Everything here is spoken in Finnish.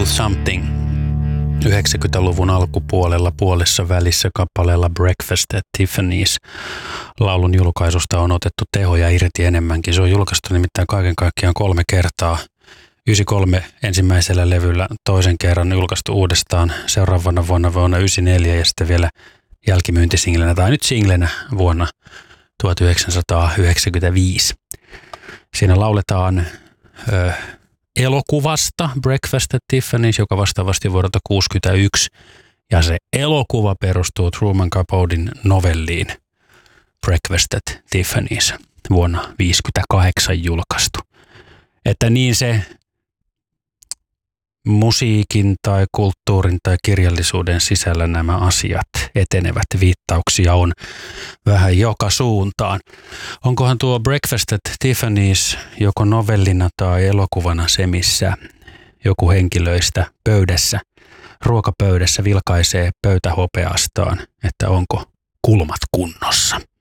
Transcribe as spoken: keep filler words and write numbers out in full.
Little Something. yhdeksänkymmentäluvun alkupuolella puolessa välissä kappaleella Breakfast at Tiffany's. Laulun julkaisusta on otettu tehoja irti enemmänkin. Se on julkaistu nimittäin kaiken kaikkiaan kolme kertaa. yhdeksänkymmentäkolme ensimmäisellä levyllä, toisen kerran julkaistu uudestaan seuraavana vuonna vuonna yhdeksänkymmentäneljä ja sitten vielä jälkimyyntisinglenä tai nyt singlenä vuonna tuhatyhdeksänsataayhdeksänkymmentäviisi. Siinä lauletaan ö, elokuvasta Breakfast at Tiffany's, joka vastaavasti vuodelta kuusikymmentäyksi, ja se elokuva perustuu Truman Capoten novelliin Breakfast at Tiffany's vuonna tuhatyhdeksänsataaviisikymmentäkahdeksan julkaistu. Että niin se musiikin tai kulttuurin tai kirjallisuuden sisällä nämä asiat etenevät. Viittauksia on vähän joka suuntaan. Onkohan tuo Breakfast at Tiffany's joko novellina tai elokuvana se, missä joku henkilöistä pöydässä, ruokapöydässä vilkaisee pöytähopeastaan, että onko kulmat kunnossa?